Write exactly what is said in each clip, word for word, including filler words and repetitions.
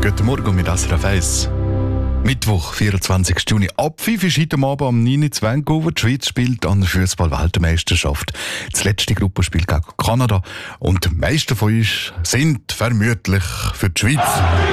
Guten Morgen mit S R F eins. Mittwoch, vierundzwanzigsten Juni. Ab fünf ist heute Abend am neun Uhr in Vancouver. Die Schweiz spielt an der Fußball-Weltmeisterschaft. Das letzte Gruppenspiel gegen Kanada. Und die meisten von uns sind vermutlich für die Schweiz.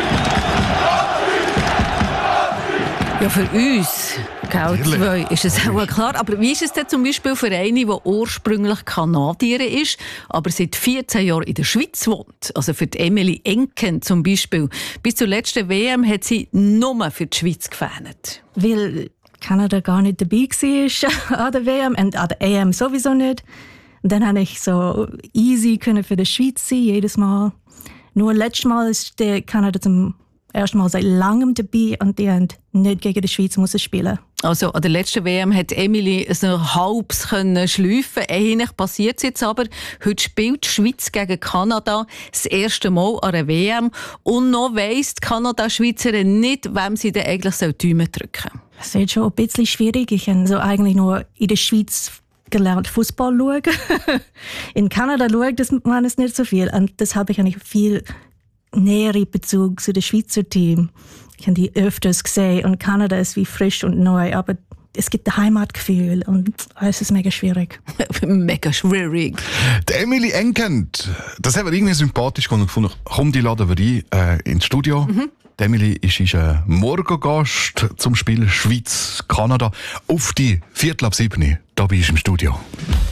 Ja, für uns, gell, zwei, ist es auch klar. Aber wie ist es denn zum Beispiel für eine, die ursprünglich Kanadierin ist, aber seit vierzehn Jahren in der Schweiz wohnt? Also für die Emily Enken zum Beispiel. Bis zur letzten W M hat sie nur für die Schweiz gefähnet. Weil Kanada gar nicht dabei war an der W M und an der E M sowieso nicht. Und dann konnte ich so easy können für die Schweiz sein, jedes Mal. Nur letztes Mal ist der Kanada zum ersten Mal seit langem dabei und die haben nicht gegen die Schweiz müssen spielen. Also an der letzten W M hat Emily so halbs können schleifen. Ähnlich passiert es jetzt aber. Heute spielt die Schweiz gegen Kanada das erste Mal an der W M. Und noch weiss die Kanada-Schweizerin nicht, wem sie denn eigentlich die Daumen drücken soll. Es wird schon ein bisschen schwierig. Ich habe so eigentlich nur in der Schweiz gelernt, Fußball schauen. In Kanada schaut man es nicht so viel. Und das habe ich eigentlich viel nähere Bezug zu dem Schweizer Team. Ich habe die öfters gesehen und Kanada ist wie frisch und neu, aber es gibt ein Heimatgefühl und es ist mega schwierig. Mega schwierig. Die Emily Enken, das haben wir irgendwie sympathisch gefunden. Komm, die laden wir ein äh, ins Studio. Mhm. Die Emily ist, ist ein Morgengast zum Spiel Schweiz-Kanada auf die Viertel ab sieben. Da bist du im Studio.